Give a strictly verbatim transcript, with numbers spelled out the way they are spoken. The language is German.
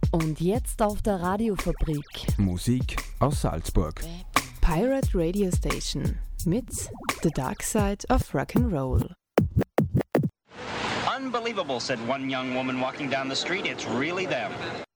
Und jetzt auf der Radiofabrik. Musik aus Salzburg. Pirate Radio Station mit The Dark Side of Rock'n'Roll. Unbelievable, said one young woman walking down the street. It's really them.